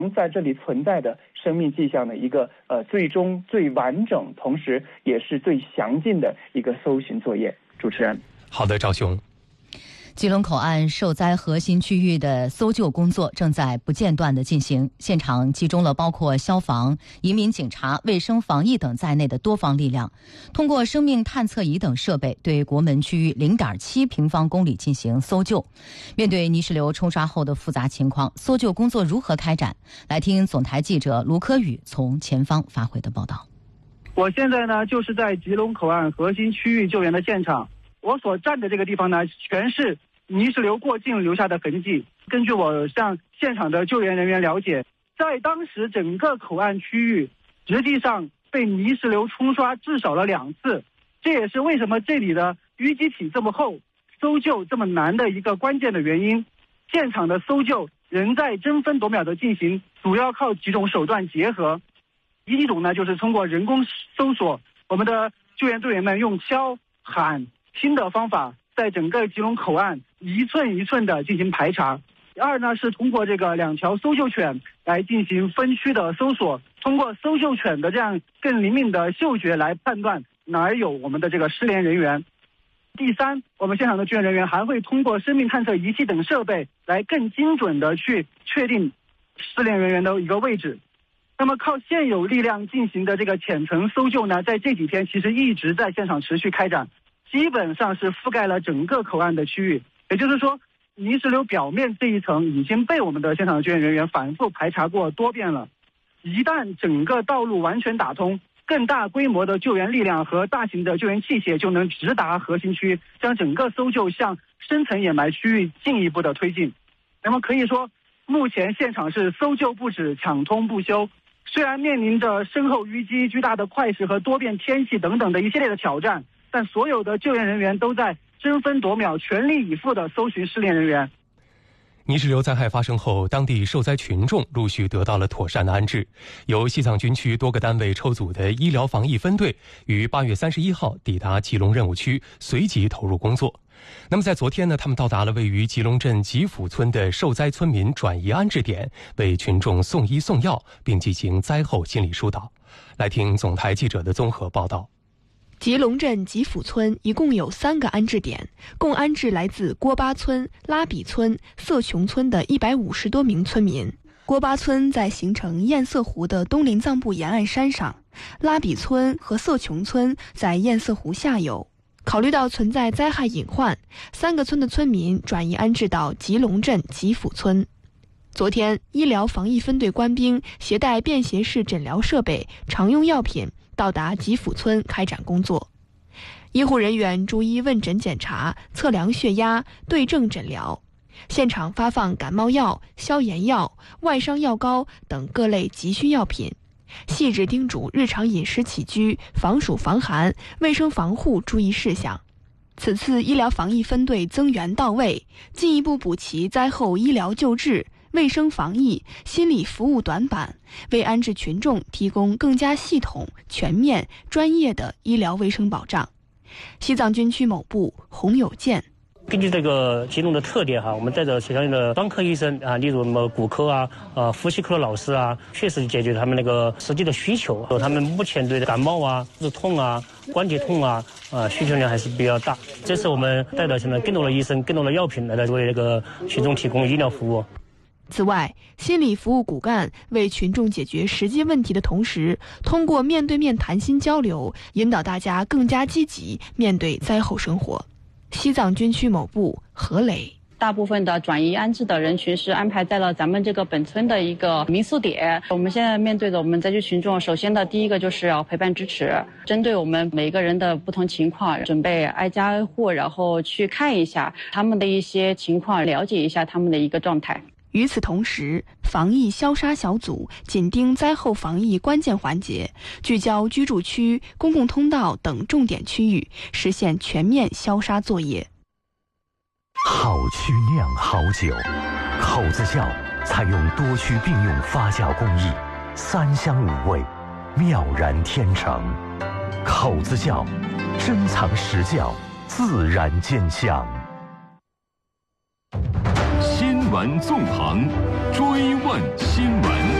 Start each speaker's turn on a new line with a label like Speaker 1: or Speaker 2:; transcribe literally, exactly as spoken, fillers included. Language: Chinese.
Speaker 1: 在这里存在的生命迹象的一个呃最终最完整，同时也是最详尽的一个搜寻作业。主持人，
Speaker 2: 好的，赵雄。
Speaker 3: 吉隆口岸受灾核心区域的搜救工作正在不间断地进行，现场集中了包括消防、移民警察、卫生防疫等在内的多方力量，通过生命探测仪等设备对国门区域 零点七平方公里进行搜救。面对泥石流冲刷后的复杂情况，搜救工作如何开展？来听总台记者卢科宇从前方发回的报道。
Speaker 4: 我现在呢就是在吉隆口岸核心区域救援的现场，我所站的这个地方呢全是泥石流过境留下的痕迹。根据我向现场的救援人员了解，在当时整个口岸区域实际上被泥石流冲刷至少了两次，这也是为什么这里的淤积体这么厚，搜救这么难的一个关键的原因。现场的搜救仍在争分夺秒的进行，主要靠几种手段结合。一种呢就是通过人工搜索，我们的救援队员们用敲、喊、听的方法在整个吉隆口岸一寸一寸的进行排查。二呢是通过这个两条搜救犬来进行分区的搜索，通过搜救犬的这样更灵敏的嗅觉来判断哪儿有我们的这个失联人员。第三，我们现场的救援人员还会通过生命探测仪器等设备来更精准的去确定失联人员的一个位置。那么靠现有力量进行的这个浅层搜救呢，在这几天其实一直在现场持续开展，基本上是覆盖了整个口岸的区域。也就是说，泥石流表面这一层已经被我们的现场救援人员反复排查过多遍了。一旦整个道路完全打通，更大规模的救援力量和大型的救援器械就能直达核心区，将整个搜救向深层掩埋区域进一步的推进。那么可以说，目前现场是搜救不止，抢通不休。虽然面临着深厚淤积、巨大的块石和多变天气等等的一系列的挑战，但所有的救援人员都在争分夺秒、全力以赴地搜寻失联人员。
Speaker 2: 泥石流灾害发生后，当地受灾群众陆续得到了妥善的安置。由西藏军区多个单位抽组的医疗防疫分队于八月三十一号抵达吉隆任务区，随即投入工作。那么在昨天呢，他们到达了位于吉隆镇吉府村的受灾村民转移安置点，为群众送医送药，并进行灾后心理疏导。来听总台记者的综合报道。
Speaker 5: 吉隆镇吉府村一共有三个安置点，共安置来自郭巴村、拉比村、色琼村的一百五十多名村民。郭巴村在形成堰塞湖的东林藏布沿岸山上，拉比村和色琼村在堰塞湖下游。考虑到存在灾害隐患，三个村的村民转移安置到吉隆镇吉府村。昨天，医疗防疫分队官兵携带便携式诊疗设备、常用药品到达吉府村开展工作。医护人员逐一问诊检查、测量血压、对症诊疗，现场发放感冒药、消炎药、外伤药膏等各类急需药品，细致叮嘱日常饮食起居、防暑防寒、卫生防护注意事项。此次医疗防疫分队增援到位，进一步补齐灾后医疗救治、卫生防疫、心理服务短板，为安置群众提供更加系统、全面、专业的医疗卫生保障。西藏军区某部洪有健。
Speaker 6: 根据这个吉隆的特点哈，我们带着相应的专科医生啊，例如什么骨科啊、呃呼吸科的老师啊，确实解决他们那个实际的需求。他们目前对感冒啊、日痛啊、关节痛啊，呃需求量还是比较大。这次我们带了现在更多的医生、更多的药品来为那个群众提供医疗服务。
Speaker 5: 此外，心理服务骨干为群众解决实际问题的同时，通过面对面谈心交流，引导大家更加积极面对灾后生活。西藏军区某部何磊。
Speaker 7: 大部分的转移安置的人群是安排在了咱们这个本村的一个民宿点。我们现在面对着我们灾区群众，首先的第一个就是要陪伴支持，针对我们每一个人的不同情况，准备挨家挨户，然后去看一下他们的一些情况，了解一下他们的一个状态。
Speaker 5: 与此同时，防疫消杀小组紧盯灾后防疫关键环节，聚焦居住区、公共通道等重点区域，实现全面消杀作业。
Speaker 8: 好区酿好酒，口子窖采用多区并用发酵工艺，三香五味，妙然天成。口子窖，珍藏实窖，自然见香。
Speaker 9: 新闻纵横。 追问新闻。